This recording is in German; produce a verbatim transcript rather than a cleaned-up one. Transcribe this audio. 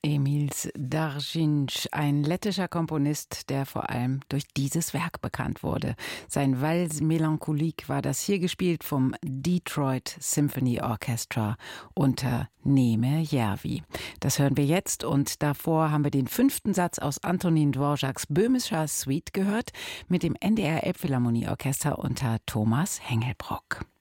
Emils Darginch, ein lettischer Komponist, der vor allem durch dieses Werk bekannt wurde. Sein Valse Mélancolique war das hier gespielt vom Detroit Symphony Orchestra unter Neme Järvi. Das hören wir jetzt und davor haben wir den fünften Satz aus Antonín Dvořáks Böhmischer Suite gehört mit dem N D R Elbphilharmonieorchester unter Thomas Hengelbrock.